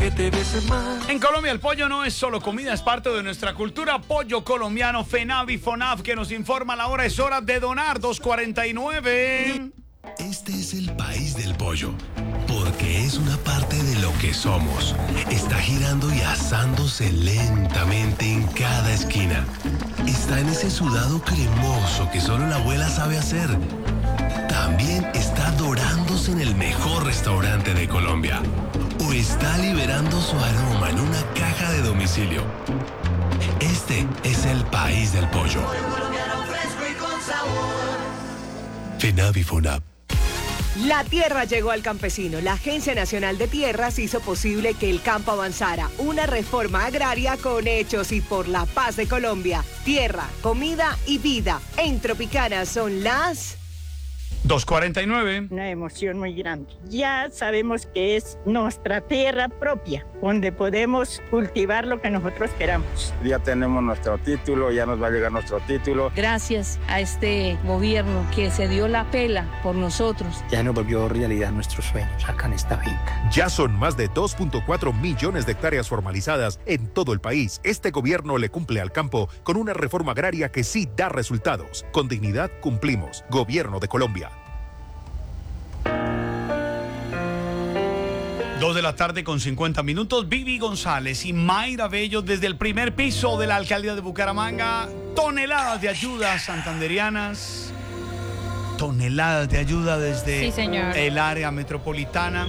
En Colombia el pollo no es solo comida, es parte de nuestra cultura. Pollo colombiano, FENAVI, FONAF, que nos informa la hora, es hora de donar, 2:49. Este es el país del pollo, porque es una parte de lo que somos. Está girando y asándose lentamente en cada esquina. Está en ese sudado cremoso que solo la abuela sabe hacer. También está dorándose en el mejor restaurante de Colombia. O está liberando su aroma en una caja de domicilio. Este es el país del pollo. FENAVI, FONAP. La tierra llegó al campesino. La Agencia Nacional de Tierras hizo posible que el campo avanzara. Una reforma agraria con hechos y por la paz de Colombia. Tierra, comida y vida. En Tropicana son las 2:49. Una emoción muy grande. Ya sabemos que es nuestra tierra propia, donde podemos cultivar lo que nosotros queramos. Ya tenemos nuestro título, ya nos va a llegar nuestro título. Gracias a este gobierno que se dio la pela por nosotros. Ya nos volvió realidad nuestros sueños acá en esta finca. Ya son más de 2.4 millones de hectáreas formalizadas en todo el país. Este gobierno le cumple al campo con una reforma agraria que sí da resultados. Con dignidad cumplimos. Gobierno de Colombia. 2:50 p.m. Vivi González y Mayra Bello desde el primer piso de la alcaldía de Bucaramanga. Toneladas de ayudas santanderianas. Toneladas de ayuda desde el área metropolitana.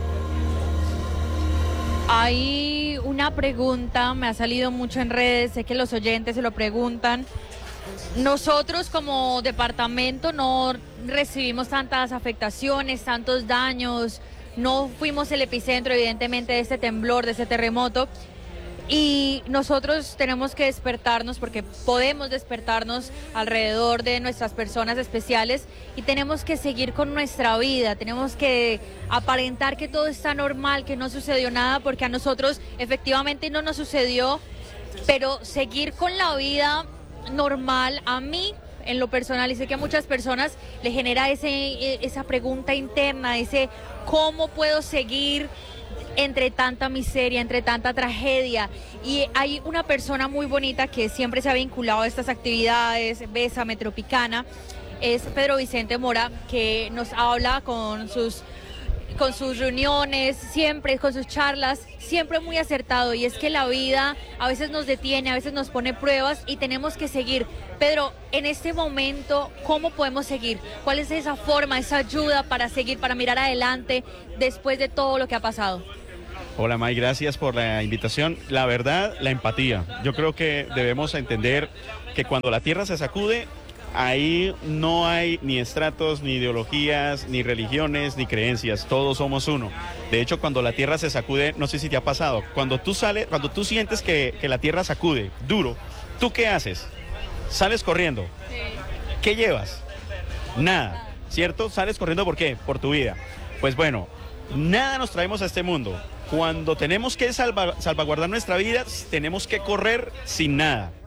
Hay una pregunta, me ha salido mucho en redes, sé que los oyentes se lo preguntan. Nosotros como departamento no recibimos tantas afectaciones, tantos daños. No fuimos el epicentro, evidentemente, de este temblor, de este terremoto. Y nosotros tenemos que despertarnos, porque podemos despertarnos alrededor de nuestras personas especiales y tenemos que seguir con nuestra vida. Tenemos que aparentar que todo está normal, que no sucedió nada, porque a nosotros efectivamente no nos sucedió, pero seguir con la vida normal, a mí en lo personal, y sé que a muchas personas le genera esa pregunta interna, ese ¿cómo puedo seguir entre tanta miseria, entre tanta tragedia? Y hay una persona muy bonita que siempre se ha vinculado a estas actividades, Bésame Tropicana, es Pedro Vicente Mora, que nos habla con sus reuniones, siempre con sus charlas, siempre muy acertado, y es que la vida a veces nos detiene, a veces nos pone pruebas y tenemos que seguir. Pedro, en este momento, ¿cómo podemos seguir? ¿Cuál es esa forma, esa ayuda para seguir, para mirar adelante después de todo lo que ha pasado? Hola May, gracias por la invitación. La verdad, la empatía. Yo creo que debemos entender que cuando la tierra se sacude, ahí no hay ni estratos, ni ideologías, ni religiones, ni creencias, todos somos uno. De hecho, cuando la tierra se sacude, no sé si te ha pasado, cuando tú sientes que la tierra sacude duro, ¿tú qué haces? Sales corriendo. Sí. ¿Qué llevas? Nada, ¿cierto? Sales corriendo, ¿por qué? Por tu vida. Pues bueno, nada nos traemos a este mundo. Cuando tenemos que salvaguardar nuestra vida, tenemos que correr sin nada.